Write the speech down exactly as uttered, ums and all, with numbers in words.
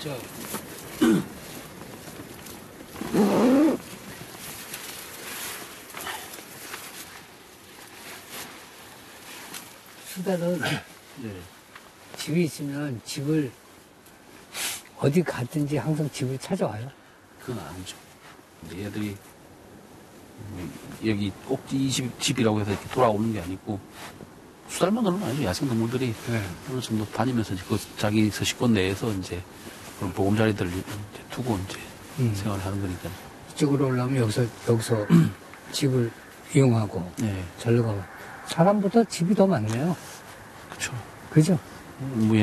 저 수달은 네. 집이 있으면 집을 어디 갔든지 항상 집을 찾아와요. 그건 아니죠. 근데 얘들이 음, 여기 꼭 이 집, 집이라고 해서 이렇게 돌아오는 게 아니고 수달만 그런 건 아니죠. 야생동물들이 네. 어느 정도 다니면서 그 자기 서식권 내에서 이제 그런 보금자리들을 이제 두고 이제 음. 생활을 하는 거니까. 이쪽으로 오려면 여기서 여기서 집을 이용하고 네. 절로 가고 사람보다 집이 더 많네요. 그쵸. 그죠? 뭐